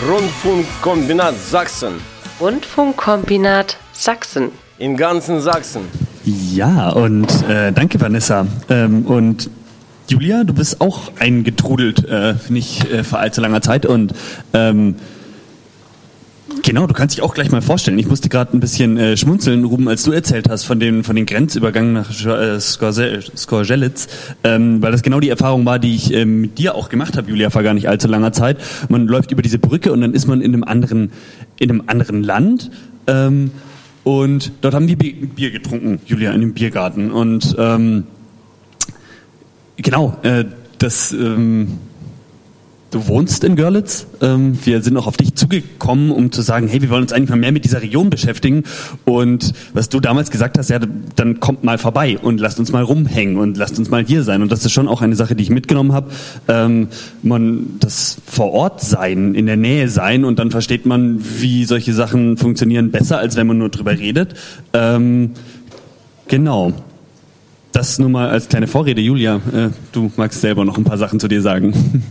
Rundfunkkombinat Sachsen. Rundfunkkombinat Sachsen. In ganzen Sachsen. Ja, und danke Vanessa. Und Julia, du bist auch eingetrudelt, nicht vor allzu langer Zeit. Und genau, du kannst dich auch gleich mal vorstellen. Ich musste gerade ein bisschen schmunzeln, Ruben, als du erzählt hast von den Grenzübergängen nach Skorzelitz, weil das genau die Erfahrung war, die ich mit dir auch gemacht habe, Julia, vor gar nicht allzu langer Zeit. Man läuft über diese Brücke und dann ist man in einem anderen Land. Und dort haben wir Bier getrunken, Julia, in dem Biergarten. Und genau, du wohnst in Görlitz. Wir sind auch auf dich zugekommen, um zu sagen, hey, wir wollen uns eigentlich mal mehr mit dieser Region beschäftigen. Und was du damals gesagt hast, ja, dann kommt mal vorbei und lasst uns mal rumhängen und lasst uns mal hier sein. Und das ist schon auch eine Sache, die ich mitgenommen habe. Das vor Ort sein, in der Nähe sein, und dann versteht man, wie solche Sachen funktionieren, besser, als wenn man nur drüber redet. Genau. Das nur mal als kleine Vorrede. Julia, du magst selber noch ein paar Sachen zu dir sagen.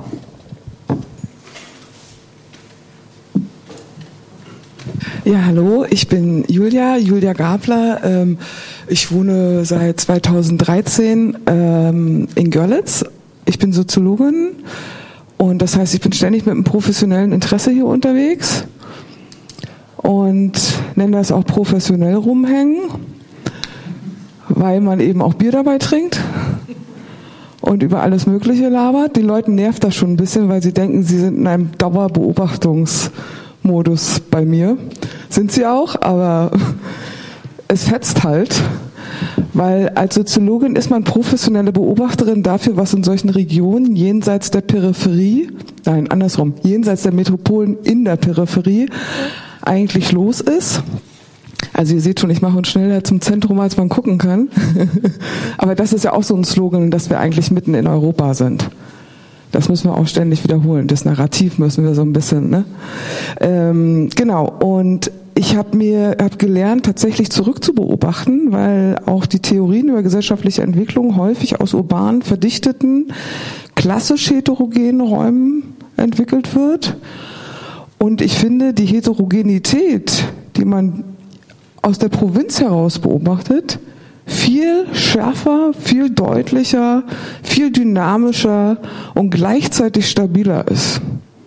Ja, hallo, ich bin Julia Gabler. Ich wohne seit 2013 in Görlitz. Ich bin Soziologin und das heißt, ich bin ständig mit einem professionellen Interesse hier unterwegs und nenne das auch professionell rumhängen, weil man eben auch Bier dabei trinkt und über alles Mögliche labert. Die Leute nervt das schon ein bisschen, weil sie denken, sie sind in einem Dauerbeobachtungs- Modus bei mir. Sind sie auch, aber es fetzt halt, weil als Soziologin ist man professionelle Beobachterin dafür, was in solchen Regionen jenseits der jenseits der Metropolen in der Peripherie eigentlich los ist. Also ihr seht schon, ich mache uns schneller zum Zentrum, als man gucken kann. Aber das ist ja auch so ein Slogan, dass wir eigentlich mitten in Europa sind. Das müssen wir auch ständig wiederholen. Das Narrativ müssen wir so ein bisschen, ne? Genau. Und ich habe gelernt, tatsächlich zurückzubeobachten, weil auch die Theorien über gesellschaftliche Entwicklung häufig aus urban verdichteten, klassisch heterogenen Räumen entwickelt wird. Und ich finde, die Heterogenität, die man aus der Provinz heraus beobachtet, viel schärfer, viel deutlicher, viel dynamischer und gleichzeitig stabiler ist.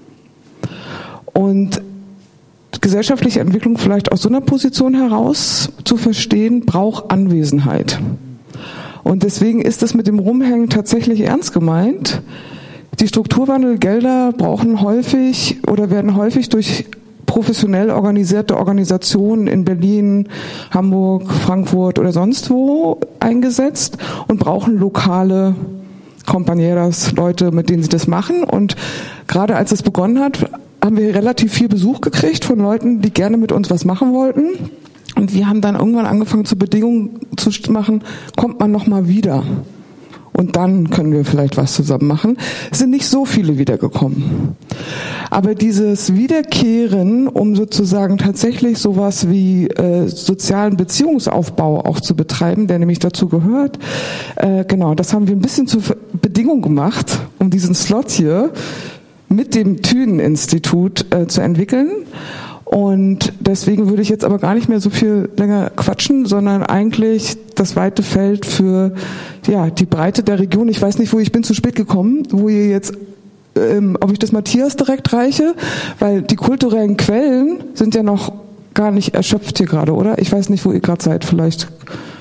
Und gesellschaftliche Entwicklung vielleicht aus so einer Position heraus zu verstehen, braucht Anwesenheit. Und deswegen ist es mit dem Rumhängen tatsächlich ernst gemeint. Die Strukturwandelgelder werden häufig durch professionell organisierte Organisationen in Berlin, Hamburg, Frankfurt oder sonst wo eingesetzt und brauchen lokale Compañeras, Leute, mit denen sie das machen. Und gerade als es begonnen hat, haben wir relativ viel Besuch gekriegt von Leuten, die gerne mit uns was machen wollten. Und wir haben dann irgendwann angefangen, zu Bedingungen zu machen, kommt man noch mal wieder. Und dann können wir vielleicht was zusammen machen. Es sind nicht so viele wiedergekommen. Aber dieses Wiederkehren, um sozusagen tatsächlich sowas wie sozialen Beziehungsaufbau auch zu betreiben, der nämlich dazu gehört, genau, das haben wir ein bisschen zur Bedingung gemacht, um diesen Slot hier mit dem Thünen-Institut zu entwickeln. Und deswegen würde ich jetzt aber gar nicht mehr so viel länger quatschen, sondern eigentlich das weite Feld für die Breite der Region. Ich weiß nicht, ich bin zu spät gekommen, wo ihr jetzt, ob ich das Matthias direkt reiche, weil die kulturellen Quellen sind ja noch gar nicht erschöpft hier gerade, oder? Ich weiß nicht, wo ihr gerade seid, vielleicht.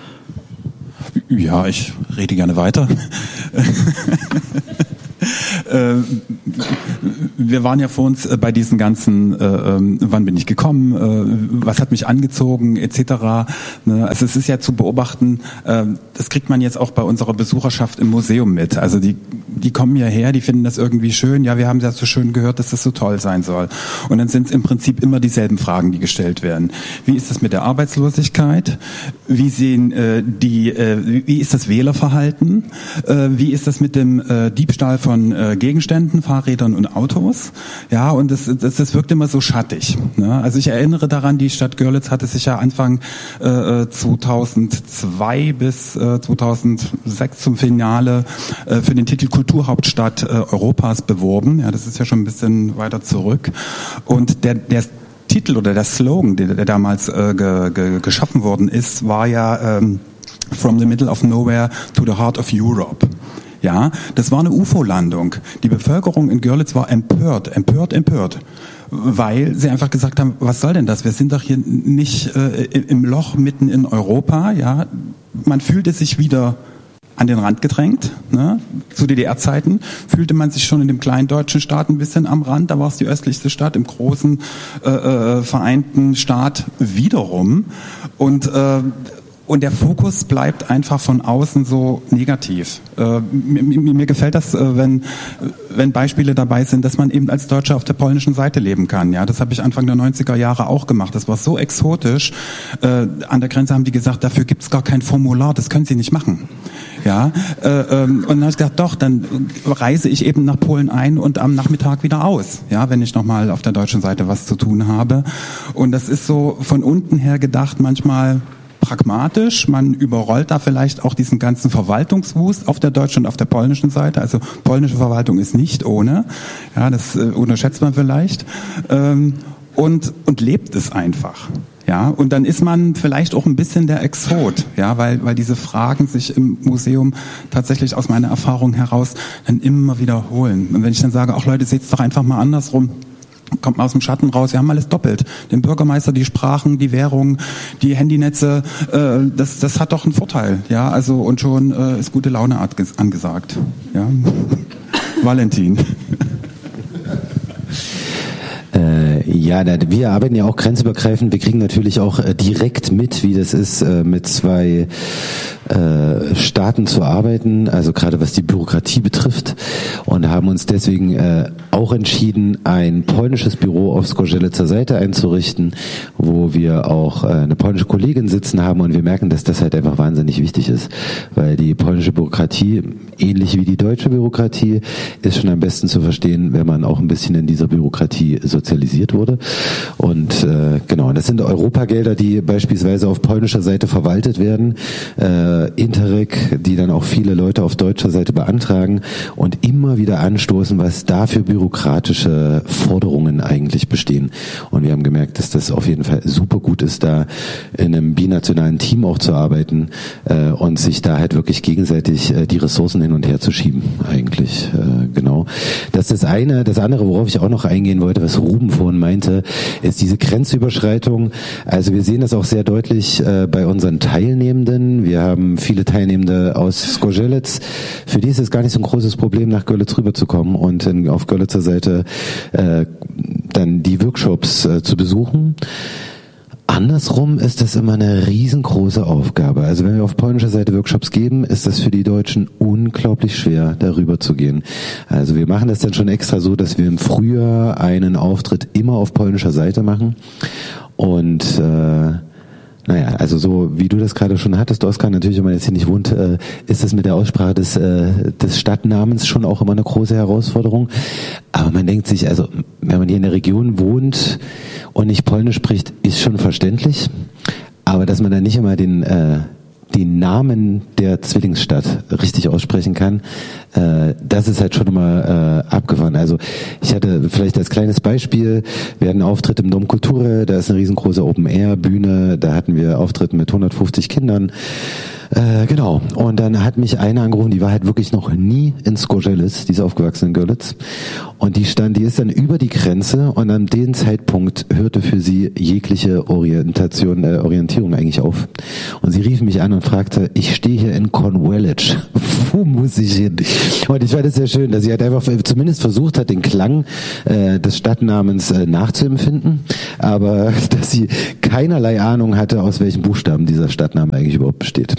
Ja, ich rede gerne weiter. Wir waren ja vor uns bei diesen ganzen, wann bin ich gekommen, was hat mich angezogen, etc. Also es ist ja zu beobachten, das kriegt man jetzt auch bei unserer Besucherschaft im Museum mit. Also die kommen hierher, die finden das irgendwie schön, ja, wir haben ja so schön gehört, dass das so toll sein soll. Und dann sind es im Prinzip immer dieselben Fragen, die gestellt werden. Wie ist das mit der Arbeitslosigkeit? Wie ist das Wählerverhalten? Wie ist das mit dem Diebstahl von Gegenständen, Fahrrädern und Autos. Ja, und das wirkt immer so schattig. Ne? Also ich erinnere daran, die Stadt Görlitz hatte sich ja Anfang 2002 bis 2006 zum Finale für den Titel Kulturhauptstadt Europas beworben. Ja, das ist ja schon ein bisschen weiter zurück. Und der Titel oder der Slogan, der damals geschaffen worden ist, war ja From the Middle of Nowhere to the Heart of Europe. Ja, das war eine UFO-Landung. Die Bevölkerung in Görlitz war empört, weil sie einfach gesagt haben, was soll denn das? Wir sind doch hier nicht im Loch mitten in Europa. Ja, man fühlte sich wieder an den Rand gedrängt. Ne? Zu DDR-Zeiten fühlte man sich schon in dem kleinen deutschen Staat ein bisschen am Rand. Da war es die östlichste Stadt, im großen vereinten Staat wiederum. Und der Fokus bleibt einfach von außen so negativ. Mir gefällt das, wenn Beispiele dabei sind, dass man eben als Deutscher auf der polnischen Seite leben kann. Ja, das habe ich Anfang der 90er Jahre auch gemacht. Das war so exotisch. An der Grenze haben die gesagt, dafür gibt's gar kein Formular, das können Sie nicht machen. Ja, und dann habe ich gedacht, doch, dann reise ich eben nach Polen ein und am Nachmittag wieder aus. Ja, wenn ich nochmal auf der deutschen Seite was zu tun habe. Und das ist so von unten her gedacht manchmal pragmatisch, man überrollt da vielleicht auch diesen ganzen Verwaltungswust auf der deutschen und auf der polnischen Seite. Also polnische Verwaltung ist nicht ohne, ja, das unterschätzt man vielleicht, und lebt es einfach. Ja, und dann ist man vielleicht auch ein bisschen der Exot, ja, weil diese Fragen sich im Museum tatsächlich aus meiner Erfahrung heraus dann immer wiederholen. Und wenn ich dann sage, ach Leute, seht's doch einfach mal andersrum, kommt mal aus dem Schatten raus, wir haben alles doppelt. Den Bürgermeister, die Sprachen, die Währung, die Handynetze, das hat doch einen Vorteil, ja, also und schon ist gute Laune angesagt, ja. Valentin. Ja, wir arbeiten ja auch grenzübergreifend. Wir kriegen natürlich auch direkt mit, wie das ist, mit zwei Staaten zu arbeiten, also gerade was die Bürokratie betrifft, und haben uns deswegen auch entschieden, ein polnisches Büro auf Zgorzelitzer Seite einzurichten, wo wir auch eine polnische Kollegin sitzen haben, und wir merken, dass das halt einfach wahnsinnig wichtig ist, weil die polnische Bürokratie, ähnlich wie die deutsche Bürokratie, ist schon am besten zu verstehen, wenn man auch ein bisschen in dieser Bürokratie sozialisiert wurde. Und genau, das sind Europagelder, die beispielsweise auf polnischer Seite verwaltet werden, Interreg, die dann auch viele Leute auf deutscher Seite beantragen und immer wieder anstoßen, was da für bürokratische Forderungen eigentlich bestehen. Und wir haben gemerkt, dass das auf jeden Fall super gut ist, da in einem binationalen Team auch zu arbeiten und sich da halt wirklich gegenseitig die Ressourcen hin und her zu schieben eigentlich. Genau. Das ist das eine. Das andere, worauf ich auch noch eingehen wollte, was Ruben vorhin meinte, ist diese Grenzüberschreitung. Also wir sehen das auch sehr deutlich bei unseren Teilnehmenden. Wir haben viele Teilnehmende aus Zgorzelec. Für die ist es gar nicht so ein großes Problem, nach Görlitz rüberzukommen und auf Görlitzer Seite dann die Workshops zu besuchen. Andersrum ist das immer eine riesengroße Aufgabe. Also wenn wir auf polnischer Seite Workshops geben, ist das für die Deutschen unglaublich schwer, darüber zu gehen. Also wir machen das dann schon extra so, dass wir im Frühjahr einen Auftritt immer auf polnischer Seite machen. Und naja, also so wie du das gerade schon hattest, Oskar, natürlich, wenn man jetzt hier nicht wohnt, ist das mit der Aussprache des Stadtnamens schon auch immer eine große Herausforderung. Aber man denkt sich, also wenn man hier in der Region wohnt und nicht Polnisch spricht, ist schon verständlich. Aber dass man dann nicht immer den Namen der Zwillingsstadt richtig aussprechen kann, das ist halt schon immer abgefahren. Also ich hatte vielleicht als kleines Beispiel, wir hatten einen Auftritt im Dom Kulture, da ist eine riesengroße Open-Air-Bühne, da hatten wir Auftritt mit 150 Kindern. Genau. Und dann hat mich eine angerufen, die war halt wirklich noch nie in Zgorzelec, die ist aufgewachsen in Görlitz. Und die ist dann über die Grenze, und an dem Zeitpunkt hörte für sie jegliche Orientierung eigentlich auf. Und sie rief mich an und fragte, ich stehe hier in Cornwallis, wo muss ich hin? Und ich fand es sehr schön, dass sie halt einfach zumindest versucht hat, den Klang des Stadtnamens nachzuempfinden, aber dass sie keinerlei Ahnung hatte, aus welchen Buchstaben dieser Stadtname eigentlich überhaupt besteht.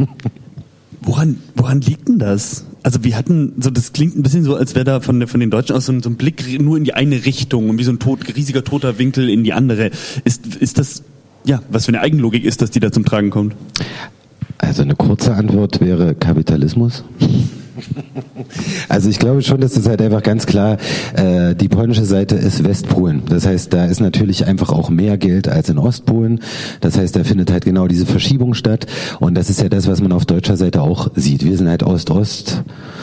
Woran liegt denn das? Also wir hatten so, das klingt ein bisschen so, als wäre da von den Deutschen aus so ein Blick nur in die eine Richtung und wie so ein riesiger toter Winkel in die andere. Ist das, ja, was für eine Eigenlogik ist, dass die da zum Tragen kommt? Also eine kurze Antwort wäre Kapitalismus. Also ich glaube schon, dass das halt einfach ganz klar, die polnische Seite ist Westpolen. Das heißt, da ist natürlich einfach auch mehr Geld als in Ostpolen. Das heißt, da findet halt genau diese Verschiebung statt. Und das ist ja das, was man auf deutscher Seite auch sieht. Wir sind halt Ost-Ost.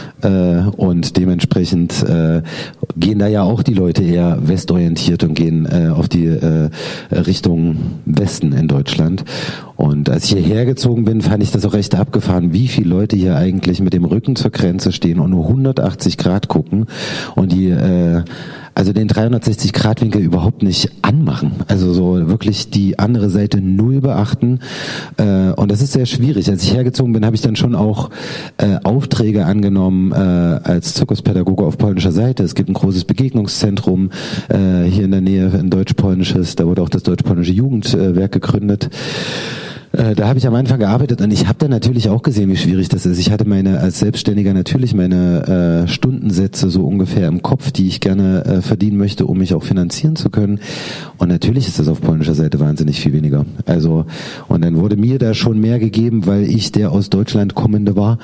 Und dementsprechend gehen da ja auch die Leute eher westorientiert und gehen auf die Richtung Westen in Deutschland. Und als ich hierher gezogen bin, fand ich das auch recht abgefahren, wie viele Leute hier eigentlich mit dem Rücken zur Grenze stehen und nur 180 Grad gucken und die also den 360-Grad-Winkel überhaupt nicht anmachen. Also so wirklich die andere Seite null beachten. Und das ist sehr schwierig. Als ich hergezogen bin, habe ich dann schon auch Aufträge angenommen als Zirkuspädagoge auf polnischer Seite. Es gibt ein großes Begegnungszentrum hier in der Nähe, ein deutsch-polnisches. Da wurde auch das deutsch-polnische Jugendwerk gegründet. Da habe ich am Anfang gearbeitet und ich habe dann natürlich auch gesehen, wie schwierig das ist. Ich hatte als Selbstständiger natürlich meine Stundensätze so ungefähr im Kopf, die ich gerne verdienen möchte, um mich auch finanzieren zu können. Und natürlich ist das auf polnischer Seite wahnsinnig viel weniger. Also, und dann wurde mir da schon mehr gegeben, weil ich der aus Deutschland kommende war,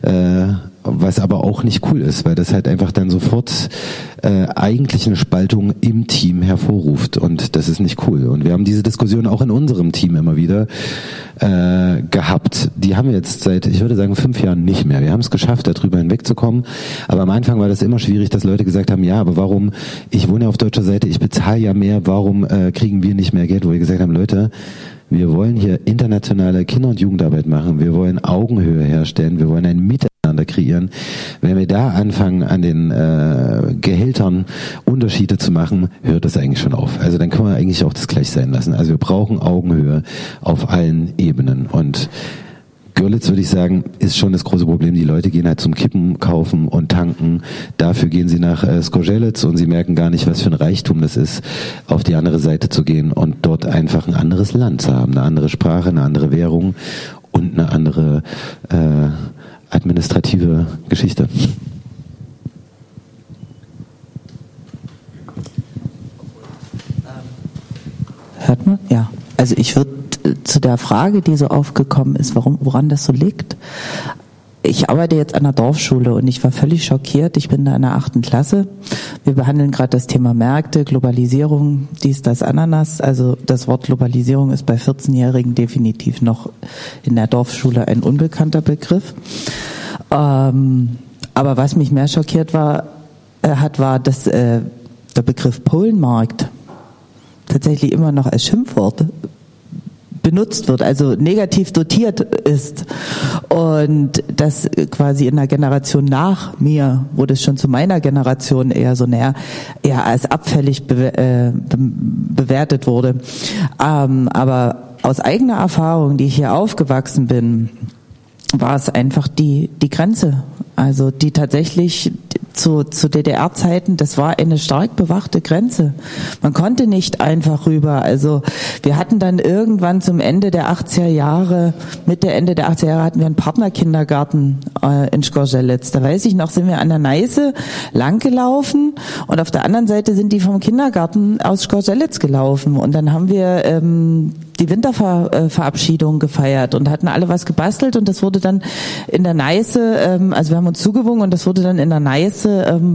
was aber auch nicht cool ist, weil das halt einfach dann sofort eigentlich eine Spaltung im Team hervorruft und das ist nicht cool. Und wir haben diese Diskussion auch in unserem Team immer wieder gehabt. Die haben wir jetzt seit, ich würde sagen, 5 Jahren nicht mehr. Wir haben es geschafft, darüber hinwegzukommen, aber am Anfang war das immer schwierig, dass Leute gesagt haben, ja, aber warum, ich wohne ja auf deutscher Seite, ich bezahle ja mehr, warum kriegen wir nicht mehr Geld? Wo wir gesagt haben, Leute, wir wollen hier internationale Kinder- und Jugendarbeit machen, wir wollen Augenhöhe herstellen, wir wollen ein Miteinander kreieren. Wenn wir da anfangen, an den Gehältern Unterschiede zu machen, hört das eigentlich schon auf. Also dann können wir eigentlich auch das gleich sein lassen. Also wir brauchen Augenhöhe auf allen Ebenen. Und Görlitz, würde ich sagen, ist schon das große Problem. Die Leute gehen halt zum Kippen kaufen und tanken. Dafür gehen sie nach Zgorzelec und sie merken gar nicht, was für ein Reichtum das ist, auf die andere Seite zu gehen und dort einfach ein anderes Land zu haben, eine andere Sprache, eine andere Währung und eine andere administrative Geschichte. Hört man? Ja. Also ich würde zu der Frage, die so aufgekommen ist, woran das so liegt. Ich arbeite jetzt an der Dorfschule und ich war völlig schockiert. Ich bin da in der 8. Klasse. Wir behandeln gerade das Thema Märkte, Globalisierung, dies, das, Ananas. Also das Wort Globalisierung ist bei 14-Jährigen definitiv noch in der Dorfschule ein unbekannter Begriff. Aber was mich mehr schockiert war, dass der Begriff Polenmarkt tatsächlich immer noch als Schimpfwort benutzt wird, also negativ dotiert ist. Und das quasi in der Generation nach mir, wo das schon zu meiner Generation eher so eher als abfällig bewertet wurde. Aber aus eigener Erfahrung, die ich hier aufgewachsen bin, war es einfach die Grenze. Also die tatsächlich zu DDR-Zeiten, das war eine stark bewachte Grenze. Man konnte nicht einfach rüber. Also wir hatten dann irgendwann zum Ende der 80er Jahre, Mitte, Ende der 80er Jahre hatten wir einen Partnerkindergarten in Zgorzelec. Da weiß ich noch, sind wir an der Neiße langgelaufen und auf der anderen Seite sind die vom Kindergarten aus Zgorzelec gelaufen und dann haben wir die Winterverabschiedung gefeiert und hatten alle was gebastelt und das wurde dann in der Neiße, also wir haben uns zugewungen und das wurde dann in der Neiße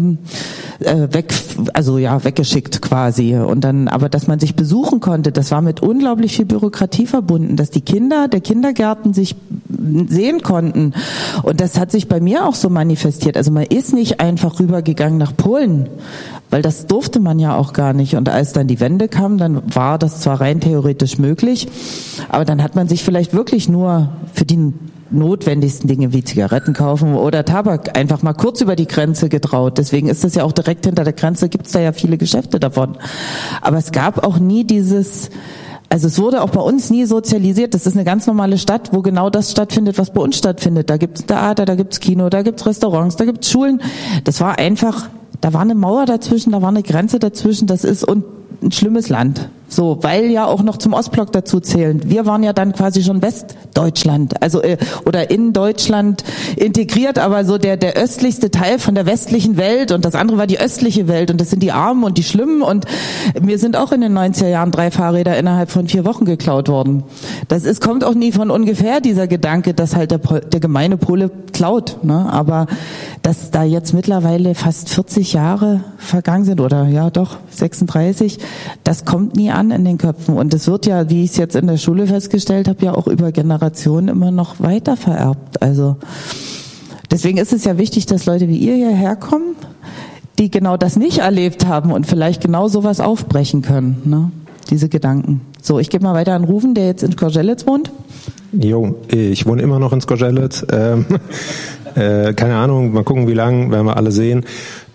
weggeschickt quasi. Und dann, aber dass man sich besuchen konnte, das war mit unglaublich viel Bürokratie verbunden, dass die Kinder der Kindergärten sich sehen konnten. Und das hat sich bei mir auch so manifestiert. Also man ist nicht einfach rübergegangen nach Polen, weil das durfte man ja auch gar nicht. Und als dann die Wende kam, dann war das zwar rein theoretisch möglich, aber dann hat man sich vielleicht wirklich nur für die notwendigsten Dinge wie Zigaretten kaufen oder Tabak einfach mal kurz über die Grenze getraut. Deswegen ist das ja auch direkt hinter der Grenze, gibt es da ja viele Geschäfte davon. Aber es gab auch nie also es wurde auch bei uns nie sozialisiert. Das ist eine ganz normale Stadt, wo genau das stattfindet, was bei uns stattfindet. Da gibt's Theater, da gibt's Kino, da gibt's Restaurants, da gibt's Schulen. Das war einfach, da war eine Mauer dazwischen, da war eine Grenze dazwischen. Das ist ein schlimmes Land. So, weil ja auch noch zum Ostblock dazu zählen. Wir waren ja dann quasi schon Westdeutschland, also oder in Deutschland integriert, aber so der östlichste Teil von der westlichen Welt und das andere war die östliche Welt und das sind die Armen und die Schlimmen und mir sind auch in den 90er Jahren 3 Fahrräder innerhalb von 4 Wochen geklaut worden. Kommt auch nie von ungefähr, dieser Gedanke, dass halt der gemeine Pole klaut, ne? Aber dass da jetzt mittlerweile fast 40 Jahre vergangen sind oder ja doch 36, das kommt nie an in den Köpfen und es wird ja, wie ich es jetzt in der Schule festgestellt habe, ja auch über Generationen immer noch weiter vererbt. Also deswegen ist es ja wichtig, dass Leute wie ihr hierher kommen, die genau das nicht erlebt haben und vielleicht genau sowas aufbrechen können, ne? Diese Gedanken. So, ich gebe mal weiter an Ruven, der jetzt in Skorzelec wohnt. Jo, ich wohne immer noch in Skorzelec. Keine Ahnung, mal gucken, wie lang, werden wir alle sehen.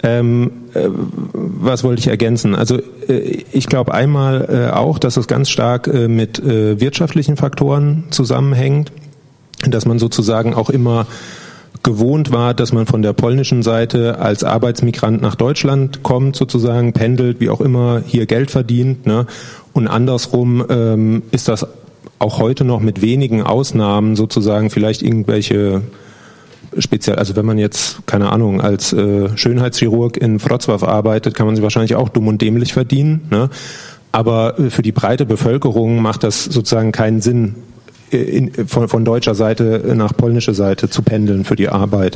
Was wollte ich ergänzen? Also ich glaube einmal auch, dass es ganz stark mit wirtschaftlichen Faktoren zusammenhängt, dass man sozusagen auch immer gewohnt war, dass man von der polnischen Seite als Arbeitsmigrant nach Deutschland kommt, sozusagen pendelt, wie auch immer, hier Geld verdient, ne? Und andersrum ist das auch heute noch mit wenigen Ausnahmen sozusagen vielleicht irgendwelche also wenn man jetzt, keine Ahnung, als Schönheitschirurg in Wrocław arbeitet, kann man sich wahrscheinlich auch dumm und dämlich verdienen, ne? Aber für die breite Bevölkerung macht das sozusagen keinen Sinn, von deutscher Seite nach polnische Seite zu pendeln für die Arbeit.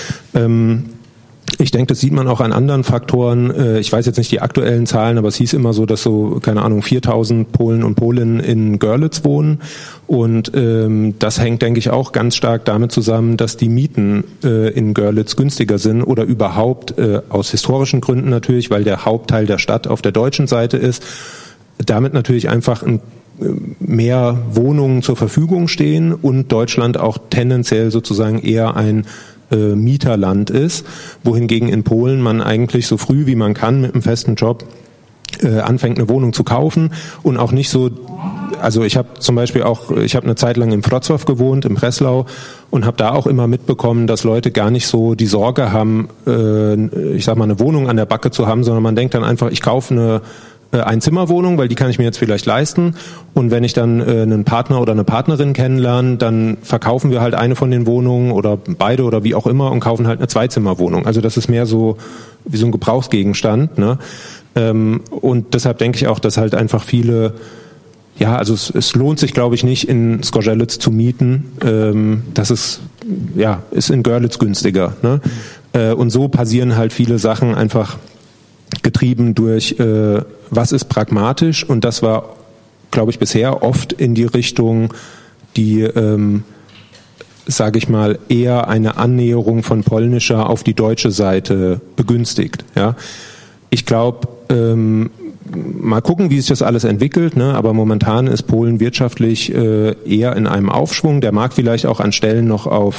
Ich denke, das sieht man auch an anderen Faktoren. Ich weiß jetzt nicht die aktuellen Zahlen, aber es hieß immer so, dass so, keine Ahnung, 4.000 Polen und Polinnen in Görlitz wohnen. Und das hängt, denke ich, auch ganz stark damit zusammen, dass die Mieten in Görlitz günstiger sind oder überhaupt aus historischen Gründen natürlich, weil der Hauptteil der Stadt auf der deutschen Seite ist. Damit natürlich einfach mehr Wohnungen zur Verfügung stehen und Deutschland auch tendenziell sozusagen eher ein Mieterland ist, wohingegen in Polen man eigentlich so früh wie man kann mit einem festen Job anfängt, eine Wohnung zu kaufen und auch nicht so, also ich habe zum Beispiel auch, ich habe eine Zeit lang in Wrocław gewohnt, im Breslau und habe da auch immer mitbekommen, dass Leute gar nicht so die Sorge haben, ich sag mal, eine Wohnung an der Backe zu haben, sondern man denkt dann einfach, ich kaufe eine Einzimmerwohnung, weil die kann ich mir jetzt vielleicht leisten und wenn ich dann einen Partner oder eine Partnerin kennenlerne, dann verkaufen wir halt eine von den Wohnungen oder beide oder wie auch immer und kaufen halt eine Zweizimmerwohnung. Also das ist mehr so wie so ein Gebrauchsgegenstand, ne? Und deshalb denke ich auch, dass halt einfach viele, ja, also es lohnt sich, glaube ich, nicht in Skorzelec zu mieten. Das ist in Görlitz günstiger, ne? Und so passieren halt viele Sachen einfach getrieben durch, was ist pragmatisch, und das war, glaube ich, bisher oft in die Richtung, die, sage ich mal, eher eine Annäherung von polnischer auf die deutsche Seite begünstigt. Ja, ich glaube, mal gucken, wie sich das alles entwickelt, ne? Aber momentan ist Polen wirtschaftlich eher in einem Aufschwung. Der mag vielleicht auch an Stellen noch auf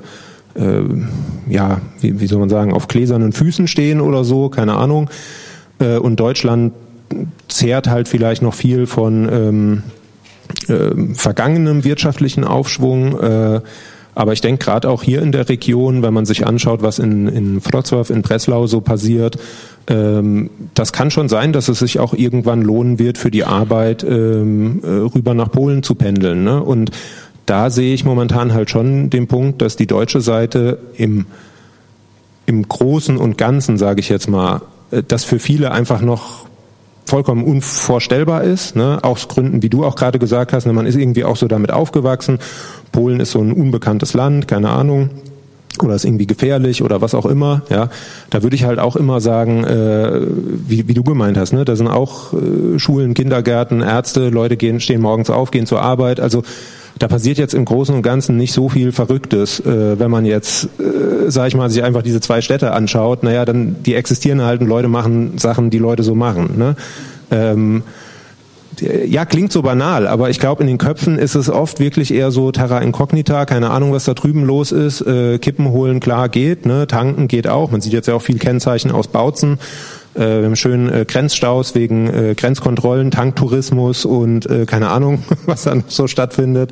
wie soll man sagen, auf gläsernen Füßen stehen oder so, keine Ahnung. Und Deutschland zehrt halt vielleicht noch viel von vergangenem wirtschaftlichen Aufschwung. Aber ich denke gerade auch hier in der Region, wenn man sich anschaut, was in Wrocław, in Breslau so passiert, das kann schon sein, dass es sich auch irgendwann lohnen wird, für die Arbeit rüber nach Polen zu pendeln, ne? Und da sehe ich momentan halt schon den Punkt, dass die deutsche Seite im Großen und Ganzen, sage ich jetzt mal, das für viele einfach noch vollkommen unvorstellbar ist, ne? Aus Gründen, wie du auch gerade gesagt hast, ne? Man ist irgendwie auch so damit aufgewachsen. Polen ist so ein unbekanntes Land, keine Ahnung, oder ist irgendwie gefährlich oder was auch immer. Ja, da würde ich halt auch immer sagen, wie du gemeint hast, ne? Da sind auch Schulen, Kindergärten, Ärzte, Leute stehen morgens auf, gehen zur Arbeit. Also da passiert jetzt im Großen und Ganzen nicht so viel Verrücktes, wenn man jetzt, sag ich mal, sich einfach diese 2 Städte anschaut. Naja, dann die existieren halt und Leute machen Sachen, die Leute so machen, ne? Ja, klingt so banal, aber ich glaube, in den Köpfen ist es oft wirklich eher so terra incognita, keine Ahnung, was da drüben los ist. Kippen holen, klar, geht, ne? Tanken geht auch. Man sieht jetzt ja auch viel Kennzeichen aus Bautzen. Wir haben schön Grenzstaus wegen Grenzkontrollen, Tanktourismus und keine Ahnung, was dann so stattfindet.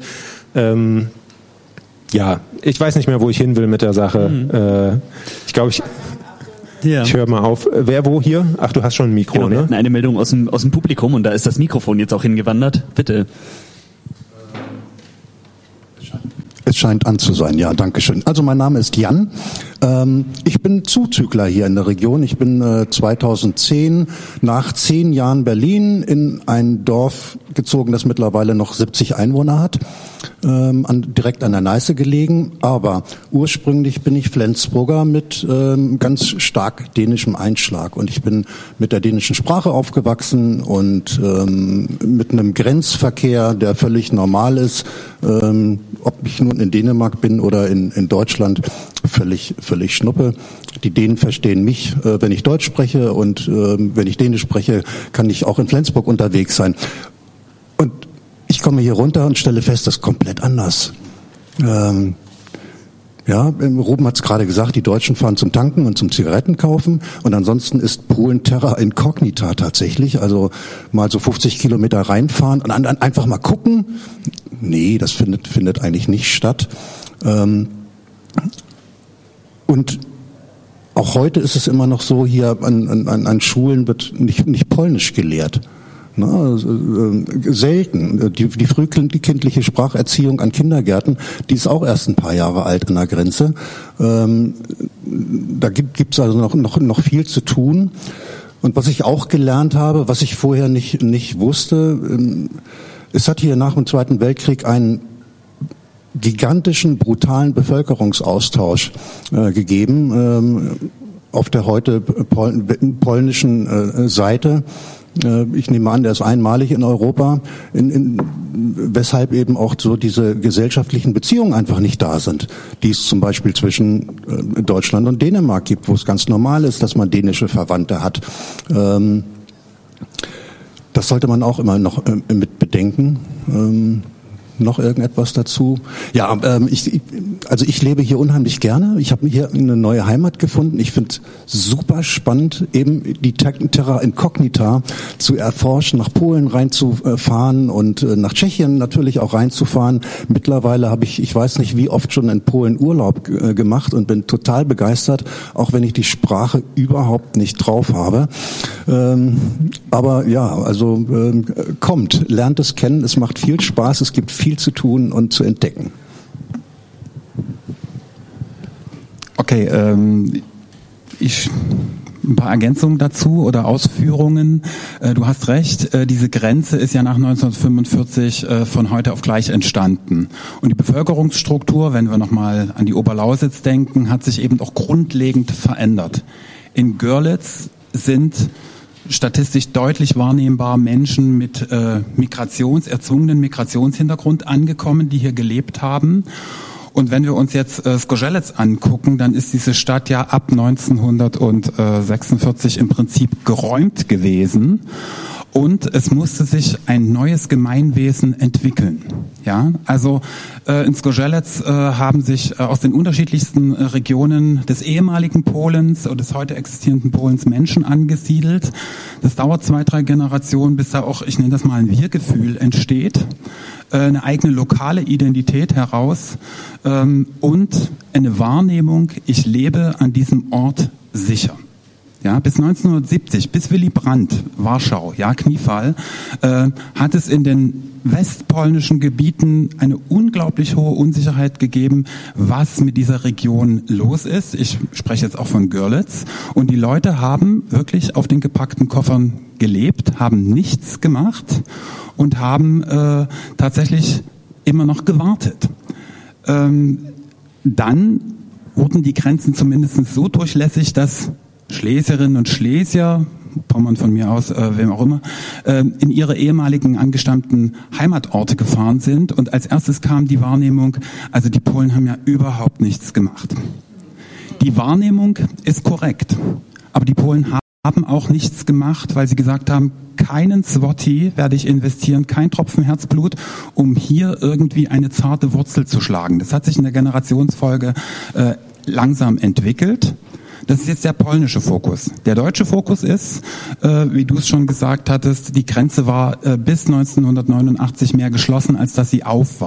Ja, ich weiß nicht mehr, wo ich hin will mit der Sache. Ich glaube, Ja. Ich höre mal auf. Wer wo hier? Ach, du hast schon ein Mikro, Genau, wir ne? hatten eine Meldung aus dem Publikum und da ist das Mikrofon jetzt auch hingewandert. Bitte. Es scheint an zu sein, ja, danke schön. Also mein Name ist Jan. Ich bin Zuzügler hier in der Region. Ich bin 2010 nach 10 Jahren Berlin in ein Dorf gezogen, das mittlerweile noch 70 Einwohner hat, direkt an der Neiße gelegen. Aber ursprünglich bin ich Flensburger mit ganz stark dänischem Einschlag. Und ich bin mit der dänischen Sprache aufgewachsen und mit einem Grenzverkehr, der völlig normal ist, ob ich nun in Dänemark bin oder in Deutschland, völlig Schnuppe. Die Dänen verstehen mich, wenn ich Deutsch spreche, und wenn ich Dänisch spreche, kann ich auch in Flensburg unterwegs sein. Und ich komme hier runter und stelle fest, das ist komplett anders. Ruben hat es gerade gesagt, die Deutschen fahren zum Tanken und zum Zigarettenkaufen, und ansonsten ist Polen terra incognita tatsächlich, also mal so 50 Kilometer reinfahren und dann einfach mal gucken. Nee, das findet eigentlich nicht statt. Und auch heute ist es immer noch so, hier an Schulen wird nicht Polnisch gelehrt. Selten. Die frühkindliche Spracherziehung an Kindergärten, die ist auch erst ein paar Jahre alt an der Grenze. Da gibt's also noch viel zu tun. Und was ich auch gelernt habe, was ich vorher nicht wusste, es hat hier nach dem Zweiten Weltkrieg einen gigantischen, brutalen Bevölkerungsaustausch gegeben auf der heute polnischen Seite. Ich nehme an, der ist einmalig in Europa, weshalb eben auch so diese gesellschaftlichen Beziehungen einfach nicht da sind, die es zum Beispiel zwischen Deutschland und Dänemark gibt, wo es ganz normal ist, dass man dänische Verwandte hat. Das sollte man auch immer noch mit bedenken. Noch irgendetwas dazu? Ja, ich lebe hier unheimlich gerne. Ich habe hier eine neue Heimat gefunden. Ich finde super spannend, eben die Terra Incognita zu erforschen, nach Polen reinzufahren und nach Tschechien natürlich auch reinzufahren. Mittlerweile habe ich weiß nicht wie oft schon in Polen Urlaub gemacht und bin total begeistert, auch wenn ich die Sprache überhaupt nicht drauf habe. Aber ja, also kommt, lernt es kennen. Es macht viel Spaß. Es gibt viel zu tun und zu entdecken. Okay, ein paar Ergänzungen dazu oder Ausführungen. Du hast recht, diese Grenze ist ja nach 1945 von heute auf gleich entstanden. Und die Bevölkerungsstruktur, wenn wir nochmal an die Oberlausitz denken, hat sich eben auch grundlegend verändert. In Görlitz sind statistisch deutlich wahrnehmbar Menschen mit erzwungenen Migrationshintergrund angekommen, die hier gelebt haben. Und wenn wir uns jetzt Zgorzelec angucken, dann ist diese Stadt ja ab 1946 im Prinzip geräumt gewesen. Und es musste sich ein neues Gemeinwesen entwickeln. Ja, also in Zgorzelec haben sich aus den unterschiedlichsten Regionen des ehemaligen Polens oder des heute existierenden Polens Menschen angesiedelt. Das dauert 2-3 Generationen, bis da auch, ich nenne das mal, ein Wir-Gefühl entsteht, eine eigene lokale Identität heraus und eine Wahrnehmung, ich lebe an diesem Ort sicher. Ja, bis 1970, bis Willy Brandt, Warschau, ja, Kniefall, hat es in den westpolnischen Gebieten eine unglaublich hohe Unsicherheit gegeben, was mit dieser Region los ist. Ich spreche jetzt auch von Görlitz. Und die Leute haben wirklich auf den gepackten Koffern gelebt, haben nichts gemacht und haben tatsächlich immer noch gewartet. Dann wurden die Grenzen zumindest so durchlässig, dass Schlesierinnen und Schlesier, Pommern von mir aus, wem auch immer, in ihre ehemaligen angestammten Heimatorte gefahren sind. Und als erstes kam die Wahrnehmung, also die Polen haben ja überhaupt nichts gemacht. Die Wahrnehmung ist korrekt, aber die Polen haben auch nichts gemacht, weil sie gesagt haben, keinen Zloty werde ich investieren, kein Tropfen Herzblut, um hier irgendwie eine zarte Wurzel zu schlagen. Das hat sich in der Generationsfolge langsam entwickelt. Das ist jetzt der polnische Fokus. Der deutsche Fokus ist, wie du es schon gesagt hattest, die Grenze war bis 1989 mehr geschlossen, als dass sie auf war.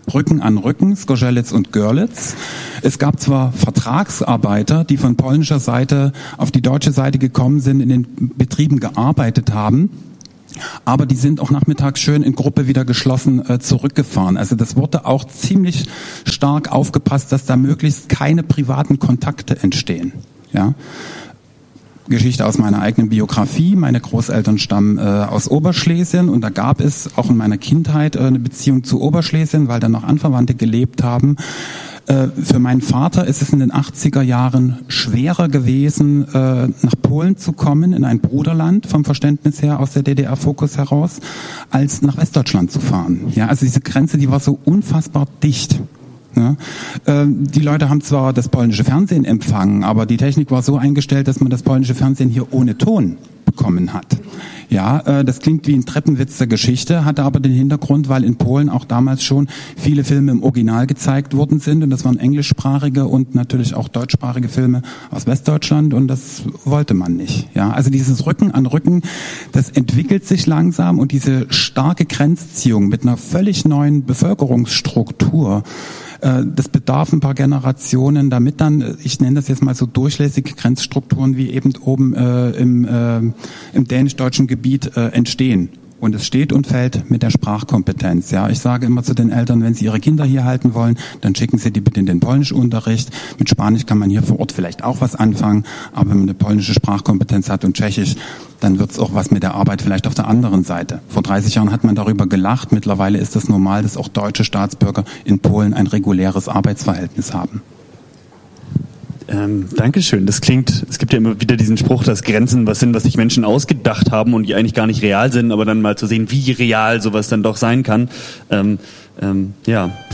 Rücken an Rücken, Zgorzelec und Görlitz. Es gab zwar Vertragsarbeiter, die von polnischer Seite auf die deutsche Seite gekommen sind, in den Betrieben gearbeitet haben, aber die sind auch nachmittags schön in Gruppe wieder geschlossen zurückgefahren. Also das wurde auch ziemlich stark aufgepasst, dass da möglichst keine privaten Kontakte entstehen. Ja. Geschichte aus meiner eigenen Biografie. Meine Großeltern stammen aus Oberschlesien und da gab es auch in meiner Kindheit eine Beziehung zu Oberschlesien, weil da noch Anverwandte gelebt haben. Für meinen Vater ist es in den 80er Jahren schwerer gewesen, nach Polen zu kommen, in ein Bruderland, vom Verständnis her aus der DDR-Fokus heraus, als nach Westdeutschland zu fahren. Ja, also diese Grenze, die war so unfassbar dicht. Ja, die Leute haben zwar das polnische Fernsehen empfangen, aber die Technik war so eingestellt, dass man das polnische Fernsehen hier ohne Ton bekommen hat. Ja, das klingt wie ein Treppenwitz der Geschichte, hatte aber den Hintergrund, weil in Polen auch damals schon viele Filme im Original gezeigt worden sind und das waren englischsprachige und natürlich auch deutschsprachige Filme aus Westdeutschland und das wollte man nicht. Ja, also dieses Rücken an Rücken, das entwickelt sich langsam und diese starke Grenzziehung mit einer völlig neuen Bevölkerungsstruktur, das bedarf ein paar Generationen, damit dann, ich nenne das jetzt mal so durchlässige Grenzstrukturen wie eben oben im dänisch-deutschen Gebiet entstehen. Und es steht und fällt mit der Sprachkompetenz. Ja, ich sage immer zu den Eltern, wenn sie ihre Kinder hier halten wollen, dann schicken sie die bitte in den Polnischunterricht. Mit Spanisch kann man hier vor Ort vielleicht auch was anfangen, aber wenn man eine polnische Sprachkompetenz hat und Tschechisch, dann wird's auch was mit der Arbeit vielleicht auf der anderen Seite. Vor 30 Jahren hat man darüber gelacht. Mittlerweile ist es normal, dass auch deutsche Staatsbürger in Polen ein reguläres Arbeitsverhältnis haben. Dankeschön. Das klingt, es gibt ja immer wieder diesen Spruch, dass Grenzen was sind, was sich Menschen ausgedacht haben und die eigentlich gar nicht real sind, aber dann mal zu sehen, wie real sowas dann doch sein kann. Ja,